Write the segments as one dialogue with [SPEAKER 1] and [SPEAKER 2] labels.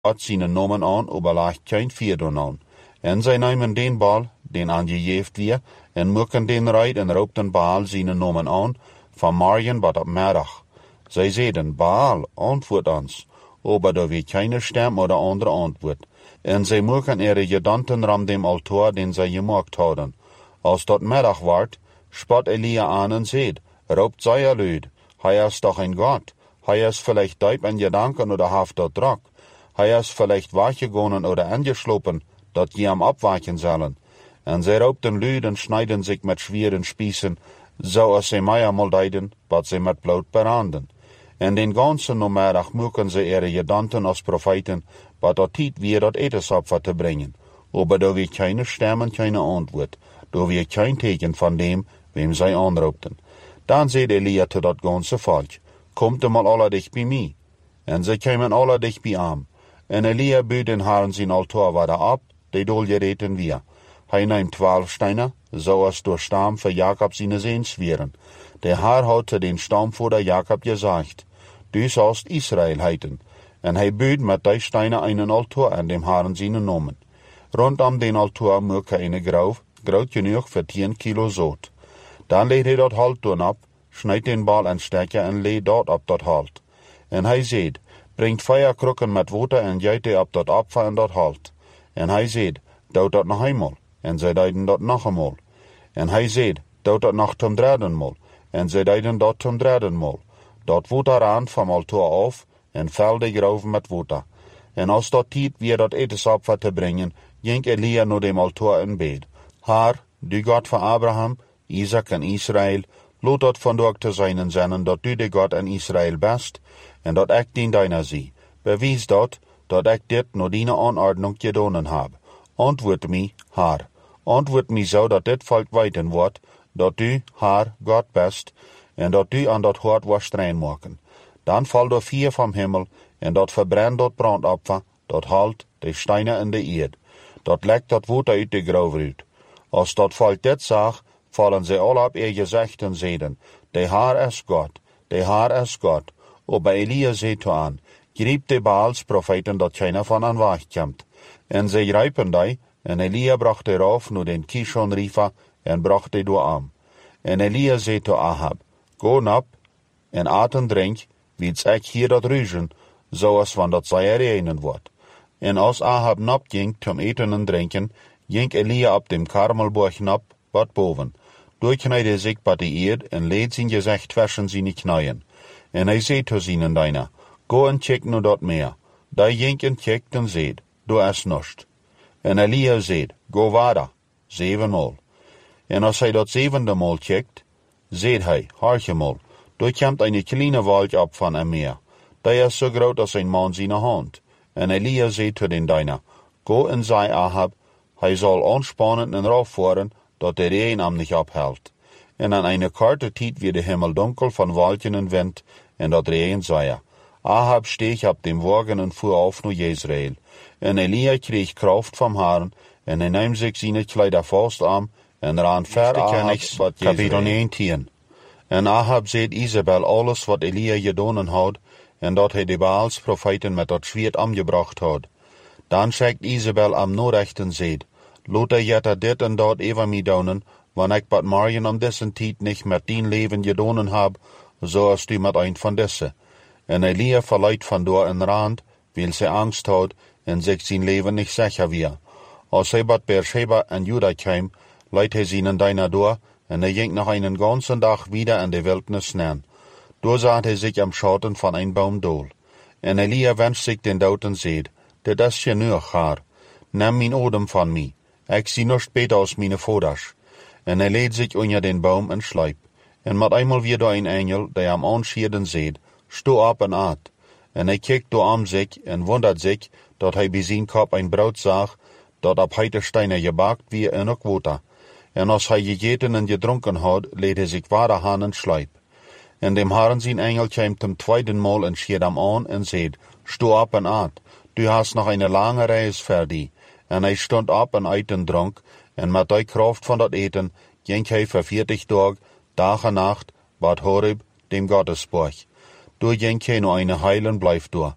[SPEAKER 1] Gott zijn nomen aan, überlaagt geen vierdoen. En zij nemen den bal, den aangegeven weer, en moeken den eruit en roepten Baal zijn nomen aan, van morgen wat op middag. Zij zeiden, Baal, antwoord ons, aber da we keine stem oder andere antwoord. En zij moeken gedanten ram dem altaar den zij gemaakt hadden. Als dat middag wordt, spot Elia aan en zeid, roept zij luid, hij is toch een God, hij is vielleicht diep in gedanken oder heeft dat druk. Hij is vielleicht weggegaan oder angeslopen, dat je hem opwaken zullen. En zij roepten luid en snijden zich met schweren spiezen, zoals zij mij eenmaal deden, wat zij met bloed branden. En den ganzen namiddag moeken zij ihre gedanten als profeten, wat dat tijd weer dat etensopfer te brengen. Aber da weer keine stem en keine antwoord, da weer geen teken van dem, wem zij aanroepten. Dan zei Elia tot dat ganze volk, komt mal alle dicht bij mij. En zij kwamen alle dicht bij hem. En Elia buut den Herren zijn altaar weer op, die dolgereten weer. Hij neemt 12 stenen, zoals door stam voor Jacob zijn zeens wieren. De Heer had te den stamvader Jacob gezegd, du sollst Israël heiten. En hij buut met die stenen einen altaar aan dem Herren zijn nomen. Rondom den altaar moest hij een grauw, groot genoeg voor 10 kilo zout. Dan leed hij dat halt doen op, snijdt den bal en stekken en leed dat op dat halt. En hij zei, brengt 4 krukken met water en giet hij op dat opfer en dat halt. En hij zei, doe dat nog eenmaal. En zij deden dat nog eenmaal. En hij zei, doe dat nog ten derdenmaal. En zij deden dat ten derdenmaal. Dat water aan van altaar af en vulde grauw met water. En als dat tijd weer dat etensopfer te brengen, ging Elia naar dem altaar in bed. Heer, du God van Abraham, Isaac en Israël, laat dat vandaag te zijn zinnen dat du de God en Israël best, en dat ik dien deiner zie. Bewijs dat ik dit naar die aanordnung gedaan heb. Antwoord mij, Heer. Antwoord mij zo dat dit volk weten wordt, dat du, Heer, God best, en dat du aan dat hart was streng maken. Dan valt er vuur van hemel, en dat verbrandt dat brandopfer, dat halt de stenen in de eerd. Dat lekt dat water uit de grauw uit. Als dat volk dit zag, vallen ze al op ihr gezicht en zeiden, de Heer is God, de Heer is God. Aber Elia zei toe aan, griep de Baals profeten dat geen van aan wegkomt. En ze grijpen die, en Elia bracht eraf naar den Kishon River, en bracht die door aan. En Elia zei toe Ahab, go nap, en aat en drink, wiets ik hier dat ruizen, zoals van dat zij reinen wordt. En als Ahab nap ging, om eten en drinken, ging Elia op dem Karmelborg nap, wat boven. Doorknijde zich bij de eerd en leed zijn gezicht tussen zijn knieën. En hij zei te zijn dijna, go en check nu dat meer. Die ging en checkt en zeid, doe is niets. En Elia zeid, go verder, 7 maal. En als hij dat 7e maal checkt, zeid hij, hartjemaal, daar komt een kleine wolk op van hem meer. Die is zo groot als een man zijn hand. En Elia zei te den dijna, go en zei Ahab, hij zal aanspannen en raufvoeren, dat de regen hem niet ophelt. En aan een korte tijd werd de hemel donker van wolken en wind, en dat regen zei. Ahab steeg op dem wagen en voer af naar Jezreel. En Elia kreeg kracht van Herren, en hij nam zich zijn kleider vast aan, en ran ver Ahab wat Kapitel 19. En Ahab zeid Isabel alles wat Elia gedaan had, en dat hij de Baals profeten met dat zwaard omgebracht had. Dan schickt Isabel am norecht en zeid, laat hij dit en dat even mij doen, wanneer ik wat morgen om deze tijd niet met dien leven gedaan heb, zoals du met een van deze. En Elia verleidt vandoor een rand, wil zij angst had, en zich zijn leven niet zeker weer. Als hij bij Beersheba en Juda kwam, leidt hij zijn dijna door, en hij ging nog een ganzen dag wieder in de wildnis neer. Door zat hij zich am schatten van een boomdool. En Elia wenscht zich den dood en zeid, dit is genoeg, Heer. Neem mijn odem van mij. Ik zie niets beter als mijn vaders. En hij leed zich onder den boom en slijp. En met eenmaal weer door een engel, die hem aanschierde zeid, sto op en aat. En hij kijkt door om zich en wondert zich, dat hij bij zijn kop een brood zag, dat op heite stenen gebakt wie en ook water. En als hij gegeten en gedronken had, leed hij zich water aan en slijp. En dem Herren zijn engel kwam ten tweeden maal en schierde hem aan en zeid, sto op en aat, du hast nog een lange reis voor die. En hij stond op en uit en dronk, en met die kracht van dat eten, ging hij voor 40 dagen, dag en nacht, wat Horeb, dem Gottesborg. Door ging hij naar een heilen blijf door.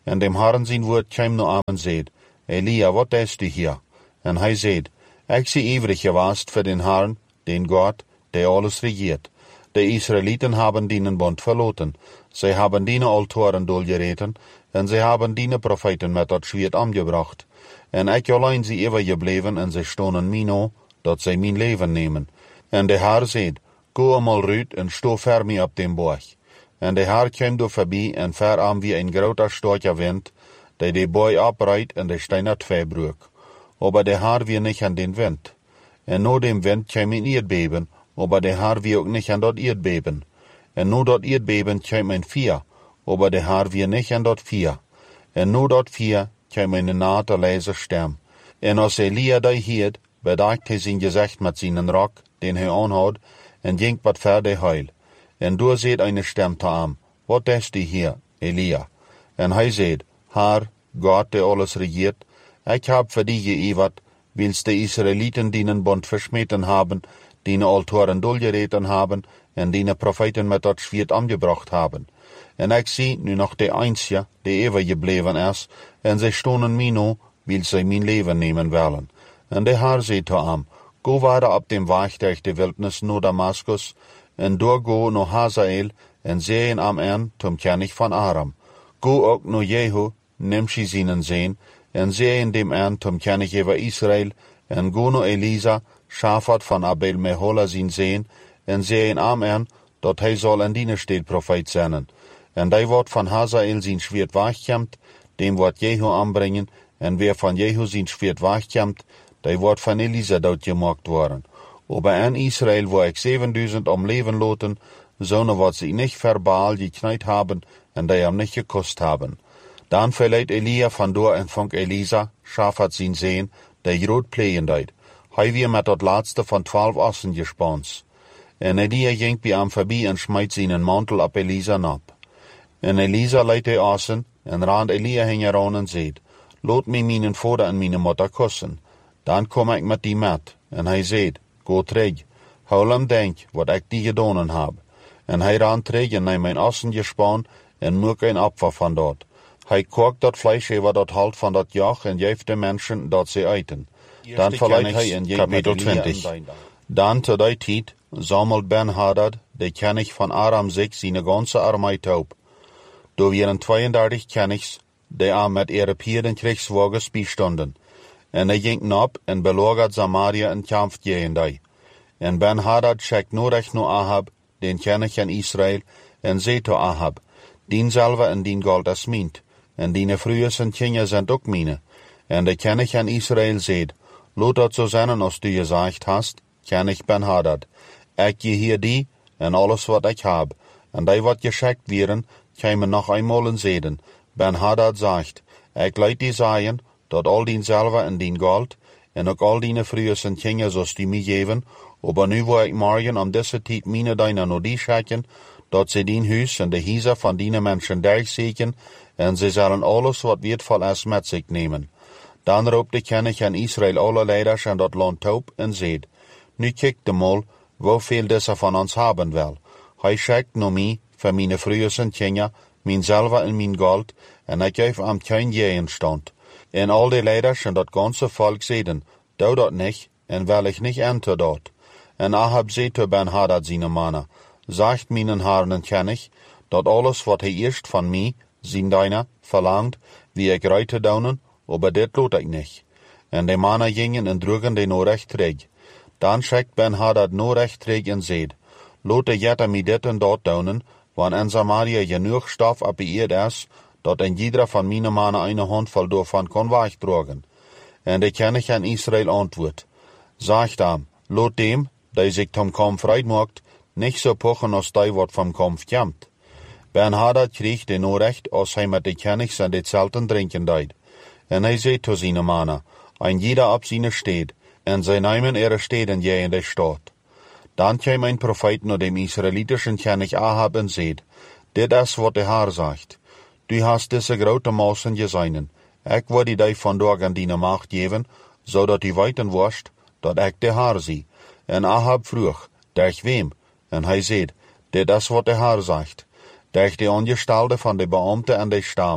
[SPEAKER 1] En dem Herren zijn woord kwam naar hem en zeid, Elia, wat is du hier? En hij zeid, ik zie ivrig geweest voor den Herren, den God, die alles regiert. De Israëlieten hebben dienen bond verloten. Zij hebben dienen altoren doorgereten, en zij hebben dienen profeten met dat zwaard omgebracht. En ik alleen zie overgebleven, en zij stonden mij na, dat zij mijn leven nemen. En de Heer zeid, go eenmaal uit en sto ver mij op den borg. En de Heer kwam door voorbij, en ver aan wie een grote sterke wind, die de boy oprijdt en de stenen twee broek. Aber de Heer wie niet aan den wind. En na dem wind kwam een aardbeben, aber de Heer wie ook niet aan dat aardbeben. En na dat aardbeben kwam een vuur, aber de Heer wie niet aan dat vuur. En na dat vuur kwam een nate leise stem. En als Elia die hield, bedekte hij zijn gezicht met zijn rok, den hij aanhad, en ging wat verder huil. En door zeid een stem te hem, wat is die hier, Elia? En hij zeid, Heer, God die alles regiert, ik heb voor die geëverd, wils de Israëlieten dienen bond versmeten hebben, dienen altoren doorgereten hebben, en dienen profeten met dat zwaard omgebracht hebben. En ik zie nu nog de einzige, die overgebleven is, en zij stonden mij na, wils zij mijn leven nemen willen. En de Heer zei te hem, go verder op dem weg durch de wildnis naar Damascus, en doorgo naar Hazael, en zeeën am en tom König van Aram. Go ook naar Jehu, neem sie zijn zeen, en zeeën dem en tom König over Israël, en go naar Elisa, Shafat van Abel Mehola zijn zeen, en zeeën am en, dat hij zal in die stad profeet zijn. En die wordt van Hazael zijn zwaard wegkomt, dem wordt Jehu aanbrengen, en weer van Jehu zijn zwaard wegkomt, die wordt van Elisa doodgemaakt worden. Aber in Israël waar ik 7000 om leven laten, zonen wat ze niet verbaal geknijd hebben, en die hem niet gekost hebben. Dan verleidt Elia vandoor en vond Elisa, Shafat zijn zeen, die groot plegen deed. Hij weer met dat laatste van 12 assen gespannen. En Elia ging bij hem voorbij en smijt zijn mantel op Elisa nap. En Elisa leidt de assen, en rand Elia hing eraan en zeid, laat mij mijn vader en mijn moeder kussen. Dan kom ik met die met. En hij zeid, go terug, hou hem denk wat ik die gedaan heb. En hij ran terug en neem mijn assen gespan en maak een opfer van dat. Hij kookt dat vlees over dat halt van dat joch en geeft de mensen dat ze eten. Dan verleidt hij in kapitel 20. Dan te die tijd zamelt Ben-Hadad, de König van Aram, zich zijn ganze armee op. Door waren 32 Königs, die aan met Europeeren krijgswagens bijstonden. En hij ging op en belagert Samaria en kampt tegen die. En Ben-Hadad schickt nodig naar Ahab, den König van Israël, en zei te Ahab, dien zilver en dien goud is mijn, en die vrouwen en kinderen zijn ook mijne. En de König van Israël zei, laat dat zo zijn als du gezegd hast, König Ben-Hadad. Ik je hier die en alles wat ik heb, en die wat geschikt werden, komen nog eenmaal in zeden. Ben-Hadad zegt, ik leid die zeggen, dat al dien zilver en dien goud, en ook al die vrouwen en kinderen zoals die mij geven, aber nu wil ik morgen om deze tijd mijn deiner naar die schikken, dat ze dien huis en de huizen van die mensen durchzeken, en ze zullen alles wat wertvol is met zich nemen. Dan roept de König van Israël alle leiders in dat land op en zeid, nu kijk de mal, hoeveel deze van ons hebben wil. Hij schikt naar mij, voor mijn vrouwen en kinderen, mijn zilver en mijn goud, en ik geef hem geen gegenstand. En al die leiders en dat ganze volk zeiden, doe dat niet, en wil ik niet enter dat. En Ahab zei te Ben-Hadad zijn mannen, zegt mijn Herren en König, dat alles wat hij eerst van mij, zijn deiner, verlangt, wie ik rij te doen, aber dit laat ik niet. En de mannen gingen en droegen de Norecht terug. Dan schikt Ben-Hadad Norecht terug en zeid, laat de jetten mij dit en dat doen, want in Samaria genoeg stof op de eerd is, dat een ieder van mijn mannen een handvol daarvan kan wegdragen. En de König van Israël antwoordt, zegt hem, laat dem, die zich tom kamp vrij maakt, niet zo pochen als die wat van kamp komt. Ben-Hadad kreeg de Norecht als hij met de Königs en de zelten drinken deed. En hij zei te zijn mannen, een ieder op zijn stad, en zij nemen ihre steden je in de stad. Dan kwam een profeet naar dem Israelitischen König Ahab en zei, dit is wat de Heer zegt. Du hast deze grote massen gezien. Ik wil die vandaag aan die macht geven, zodat u weten worst, dat ik de Heer zie. En Ahab vroeg, durch wem? En hij zei, dit is wat de Heer zegt. Durch de ongestelde van de beambten en de stam.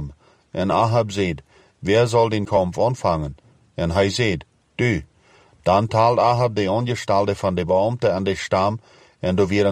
[SPEAKER 1] en Ahab zeed, wer zal den kampf aanvangen? En hij zeed, du. Dan taalt Ahab de ongestalde van de beambte en de stam, en er waren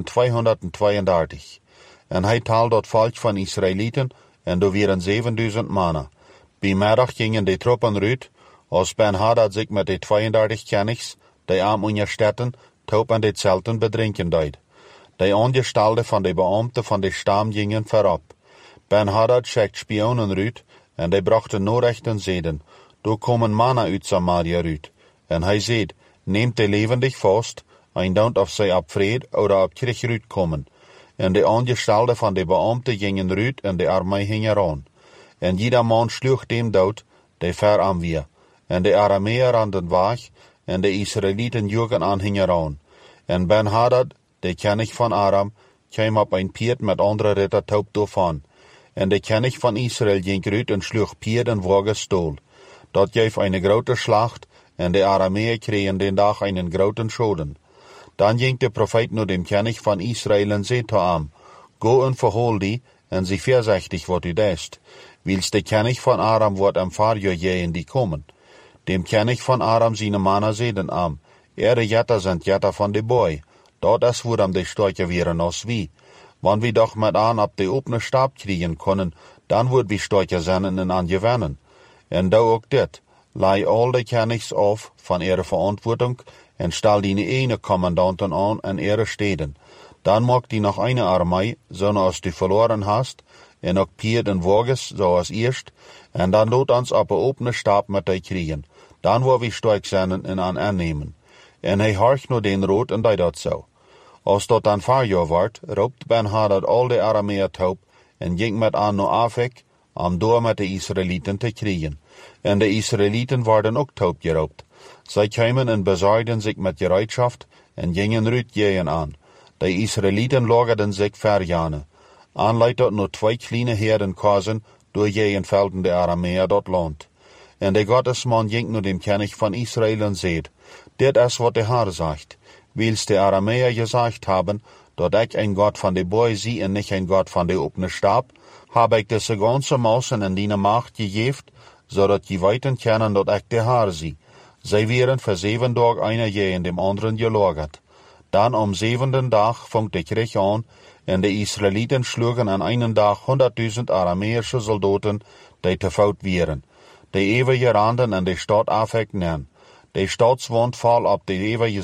[SPEAKER 1] 232. En hij taalt dat volk van Israëlieten, en er waren 7000 mannen. Bij middag gingen de troepen uit, als Ben-Hadad zich met de 32 kenigs, die aan onderstetten, top aan de zelten bedrinken deed. De ongestalde van de beambte van de stam gingen voorop. Ben-Hadad schickt spionen uit, en die brachten noorrechten zeden. Door komen mannen uit Samaria uit. En hij zeed, neemt de levendig vast, en don't of zij op vrede of op krieg uitkomen. En de ongestalde van de beambte gingen uit, en de armee hing eraan. En ieder man sloeg dem dood, die ver aan weer. En de Arameer randen weg, en de Israëlieten joegen aan hing eraan. En Ben-Hadad, de koning van Aram, kwam op een paard met andere ritter top doorvan. En de koning van Israël ging uit en sloeg paard en wagen stoel. Dat gaf een grote slacht, en de Arameer kregen den dag een grote schoden. Dan ging de profeet naar de koning van Israël en zei tot hem, go en verhool die, en zie voorzichtig wat u deest. Wils de koning van Aram wordt voor je die komen. De koning van Aram zijn mannen zeiden hem, de jetten zijn jetten van de boy. Dat is waarom de sterker wären als wie. Wanneer we doch met aan op de opene stap kriegen kunnen, dan wordt we sterker zijn en aan gewinnen. En doe ook dit, lei al de kenigs af van ihre verantwoording en stel die ene commandanten aan en ihre steden. Dan maak die nog een armee, zoals du verloren hast, en ook paard en wagens, zoals eerst, en dan laat ons op een opene stap met die kriegen. Dan waar we sterk zijn en aan aannemen. En hij horcht naar den rood en deed dat zo. Als dat dan verjaar wordt, roept Ben-Hadad al de Arameer top en ging met aan naar Afek, om door met de Israëlieten te kriegen. En de Israëlieten worden ook top geroept. Zij kwamen en bezorgden zich met gereedschaft en gingen uit jeën aan. De Israëlieten lagerden zich verjane. Aanleid dat nog 2 kleine herden kozen door jeën velden de Arameer dat land. En de goddesman ging naar de koning van Israël en zei, dit is wat de Heer zegt. Wils de Arameer gezegd hebben, dat ik een God van de boy zie en niet een God van de opene stap, heb ik deze ganse mausen en die macht gegeven, zodat je weten kunnen dat ik de Heer zie. Zij werden voor 7 dagen einer je in dem anderen gelagerd. Dan om 7e dag vangt de krieg aan, en de Israëlieten sloegen aan een dag 100.000 Arameerse soldaten, die te fout waren. De eeuwige randen en de stad Afek nemen. De stadswand val op de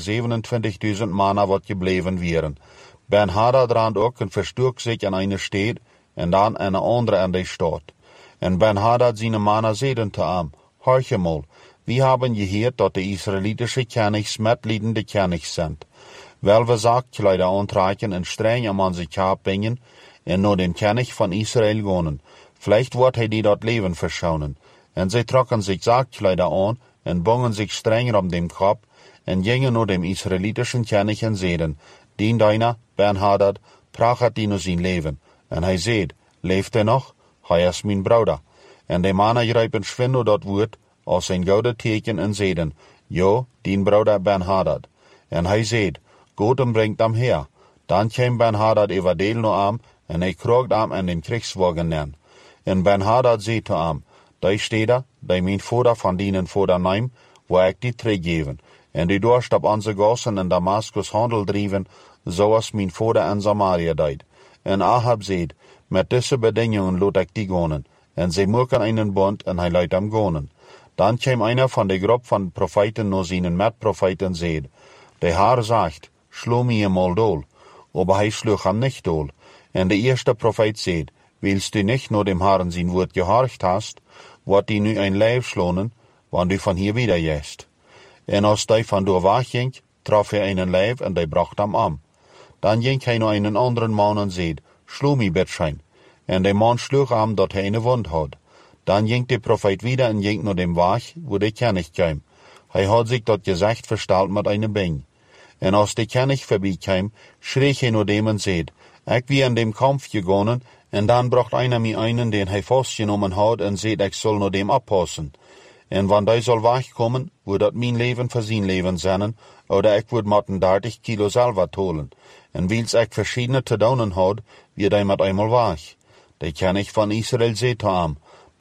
[SPEAKER 1] eeuwige 27.000 mannen wat gebleven waren. Ben-Hadad rand ook en verstok zich aan een stad, en dan aan een andere aan de stad. En Ben-Hadad zijn mannen zeiden te hem, hoor je mal, we hebben gehoord dat de Israëlitische kenigs metliedende kenigs zijn. Wel we zaktkleider aantrekken en streng om aan zich hart brengen, en naar den koning van Israël gaan. Vielleicht wordt hij die dat leven verschonen. En zij trokken zich zaktkleider aan, en bongen zich strenger om dem kop, en gingen naar dem Israëlitische koning en zeiden, dien deiner, Ben-Hadad, prachet die naar zijn leven. En hij zei, leeft hij nog? Hij is mijn broeder. En de mannen grijpen schwindel dat woord, als een gouden teken en zeiden, ja, dien broeder Ben-Hadad. En hij zei, goed en brengt hem her. Dan kwam Ben-Hadad over deel naar hem, en hij kroogd hem en dem kriegswagen neer. En Ben-Hadad zei te hem, die steden, die mijn vader van dienen vader neem, waar ik die teruggeven. En die dorst op onze gassen in Damascus handel drijven, zoals mijn vader in Samaria deed. En Ahab zei, met deze bedingingen laat ik die gaan. En zij maken een bond en hij laat hem gaan. Dan kwam einer van de groep van profeten naar zijn metprofeten en zei, de Heer zegt, slo mij eenmaal dool. Maar hij sloeg hem niet dool. En de eerste profeet zei, wilst u niet naar dem Herren zijn woord gehorcht hast, wordt die nu een lijf slonen, want u van hier wieder jest. En als hij van door wegging, trof hij een lijf en die bracht hem om. Dan ging hij naar een andere man en zei, slo mij bitschein. En de man sloeg hem dat hij een wond had. Dan ging de profeet wieder en ging naar dem weg, waar de koning kwam. Hij had zich dat gezegd versteld met een been. En als de koning voorbij kwam, schreef hij naar dem en zei, ik wie in dem kampf gegaan, en dan bracht einer mij einen, den hij vastgenomen had, en zei, ik zal naar dem oppassen. En wanneer hij zal wegkomen, wordt dat mijn leven voor zijn leven zijn, of ik word met 30 kilo zilver tolen. En wils ik verschillende te doen had, wird hij met eenmaal weg. De koning van Israël zei te hem,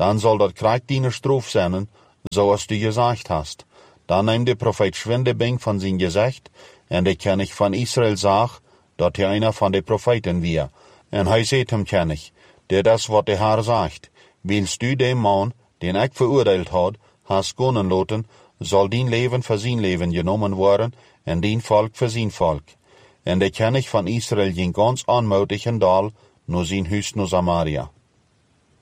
[SPEAKER 1] dann soll dat Krieg deine Straf sein, so als du gesagt hast. Dann nimmt der Prophet Schwindebing von sein Gesicht, und der König von Israel sagt, dat er einer von den Propheten wir. Und er sagt ihm König, der das, was der Herr sagt, willst du dem Mann, den ich verurteilt hat, hast gönnen lassen, soll dein Leben für sein Leben genommen worden, und dein Volk für sein Volk. Und der König von Israel ging ganz anmutig in Dal, nur sein Hüs nur Samaria.